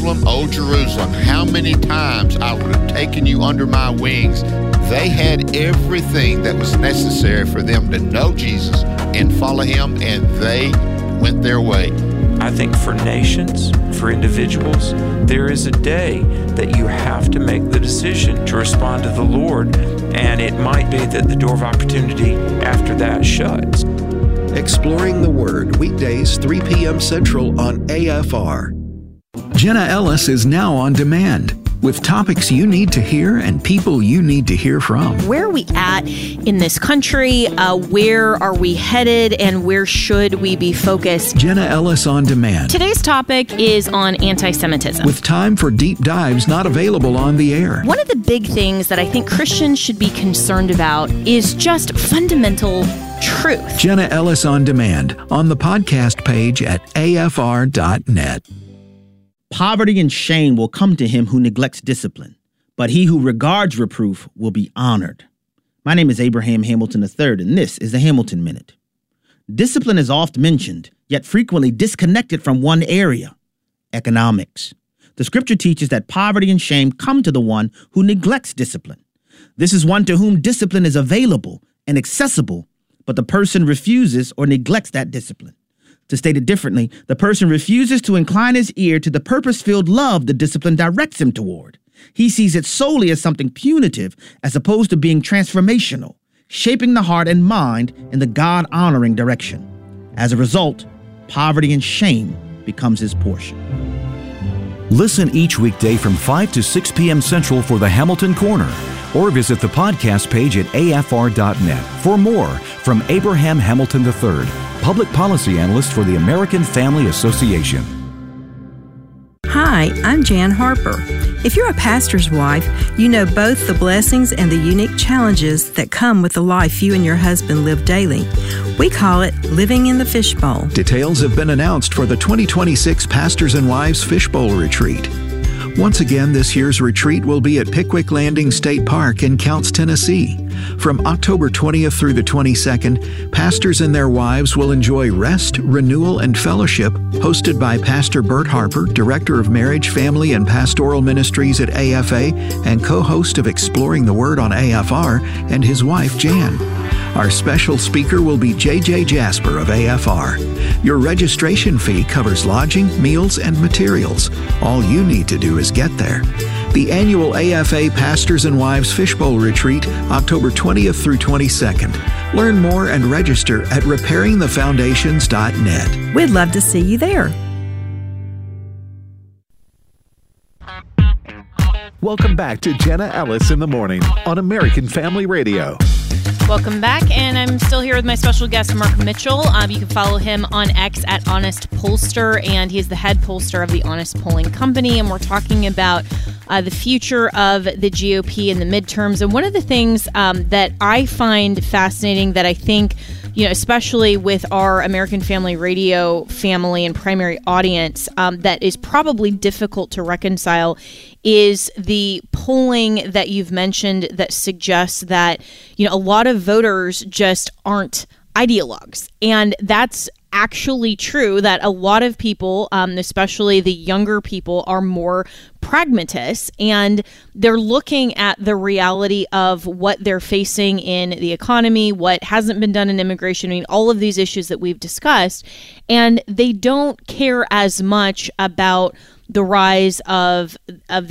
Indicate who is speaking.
Speaker 1: Jerusalem, oh Jerusalem, how many times I would have taken you under my wings. They had everything that was necessary for them to know Jesus and follow him, and they went their way.
Speaker 2: I think for nations, for individuals, there is a day that you have to make the decision to respond to the Lord, and it might be that the door of opportunity after that shuts.
Speaker 3: Exploring the Word, weekdays 3 p.m. Central on AFR.
Speaker 4: Jenna Ellis is now on demand with topics you need to hear and people you need to hear from.
Speaker 5: Where are we at in this country? Where are we headed? And where should we be focused?
Speaker 4: Jenna Ellis on demand.
Speaker 5: Today's topic is on anti-Semitism.
Speaker 4: With time for deep dives not available on the air.
Speaker 5: One of the big things that I think Christians should be concerned about is just fundamental truth.
Speaker 4: Jenna Ellis on demand on the podcast page at afr.net.
Speaker 6: Poverty and shame will come to him who neglects discipline, but he who regards reproof will be honored. My name is Abraham Hamilton III, and this is the Hamilton Minute. Discipline is oft mentioned, yet frequently disconnected from one area: economics. The scripture teaches that poverty and shame come to the one who neglects discipline. This is one to whom discipline is available and accessible, but the person refuses or neglects that discipline. To state it differently, the person refuses to incline his ear to the purpose-filled love the discipline directs him toward. He sees it solely as something punitive as opposed to being transformational, shaping the heart and mind in the God-honoring direction. As a result, poverty and shame becomes his portion.
Speaker 7: Listen each weekday from 5 to 6 p.m. Central for the Hamilton Corner, or visit the podcast page at afr.net for more from Abraham Hamilton III, Public Policy Analyst for the American Family Association.
Speaker 8: Hi, I'm Jan Harper. If you're a pastor's wife, you know both the blessings and the unique challenges that come with the life you and your husband live daily. We call it living in the fishbowl.
Speaker 4: Details have been announced for the 2026 Pastors and Wives Fishbowl Retreat. Once again, this year's retreat will be at Pickwick Landing State Park in Counce, Tennessee. From October 20th through the 22nd, pastors and their wives will enjoy rest, renewal, and fellowship hosted by Pastor Bert Harper, Director of Marriage, Family, and Pastoral Ministries at AFA and co-host of Exploring the Word on AFR, and his wife, Jan. Our special speaker will be J.J. Jasper of AFR. Your registration fee covers lodging, meals, and materials. All you need to do is get there. The annual AFA Pastors and Wives Fishbowl Retreat, October 20th through 22nd. Learn more and register at repairingthefoundations.net.
Speaker 8: We'd love to see you there.
Speaker 9: Welcome back to Jenna Ellis in the Morning on American Family Radio.
Speaker 5: Welcome back, and I'm still here with my special guest, Mark Mitchell. You can follow him on X at Honest Pollster, and he's the head pollster of the Honest Polling Company, and we're talking about the future of the GOP in the midterms. And one of the things that I find fascinating that I think, especially with our American Family Radio family and primary audience, that is probably difficult to reconcile is the polling that you've mentioned that suggests that, a lot of voters just aren't ideologues. And that's actually true, that a lot of people, especially the younger people, are more pragmatists, and they're looking at the reality of what they're facing in the economy, what hasn't been done in immigration, all of these issues that we've discussed, and they don't care as much about the rise of the